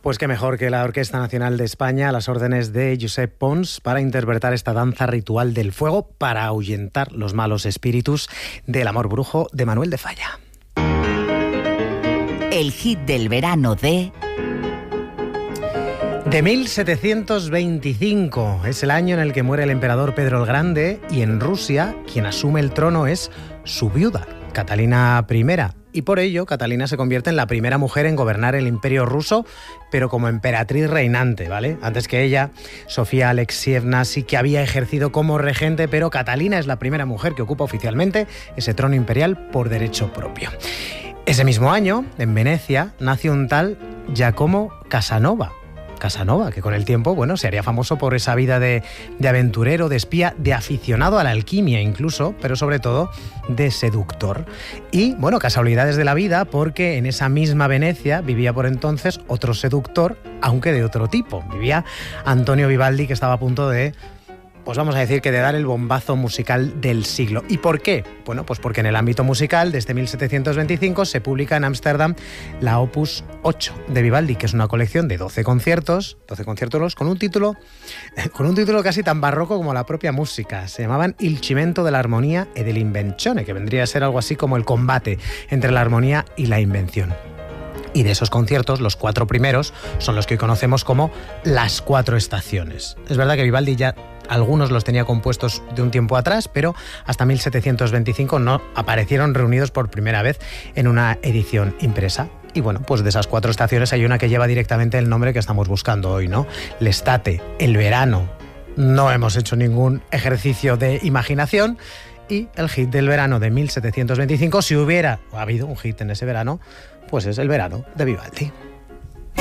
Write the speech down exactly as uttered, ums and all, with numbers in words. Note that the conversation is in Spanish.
Pues qué mejor que la Orquesta Nacional de España a las órdenes de Josep Pons para interpretar esta danza ritual del fuego para ahuyentar los malos espíritus del amor brujo de Manuel de Falla. El hit del verano de... De mil setecientos veinticinco es el año en el que muere el emperador Pedro el Grande y en Rusia quien asume el trono es su viuda, Catalina primera. Y por ello, Catalina se convierte en la primera mujer en gobernar el Imperio ruso, pero como emperatriz reinante, ¿vale? Antes que ella, Sofía Alexievna sí que había ejercido como regente, pero Catalina es la primera mujer que ocupa oficialmente ese trono imperial por derecho propio. Ese mismo año, en Venecia, nace un tal Giacomo Casanova. Casanova, que con el tiempo, bueno, se haría famoso por esa vida de, de aventurero, de espía, de aficionado a la alquimia incluso, pero sobre todo de seductor. Y, bueno, casualidades de la vida, porque en esa misma Venecia vivía por entonces otro seductor, aunque de otro tipo. Vivía Antonio Vivaldi, que estaba a punto de... pues vamos a decir que de dar el bombazo musical del siglo. ¿Y por qué? Bueno, pues porque en el ámbito musical, desde mil setecientos veinticinco, se publica en Ámsterdam la Opus ocho de Vivaldi, que es una colección de doce conciertos, doce conciertos con un título, con un título casi tan barroco como la propia música. Se llamaban Il cimento della armonia e dell'invenzione, que vendría a ser algo así como el combate entre la armonía y la invención. Y de esos conciertos, los cuatro primeros son los que conocemos como las cuatro estaciones. Es verdad que Vivaldi ya algunos los tenía compuestos de un tiempo atrás, pero hasta mil setecientos veinticinco no aparecieron reunidos por primera vez en una edición impresa. Y bueno, pues de esas cuatro estaciones hay una que lleva directamente el nombre que estamos buscando hoy, ¿no? L'estate, el verano. No hemos hecho ningún ejercicio de imaginación. Y el hit del verano de mil setecientos veinticinco, si hubiera habido un hit en ese verano, pues es el verano de Vivaldi.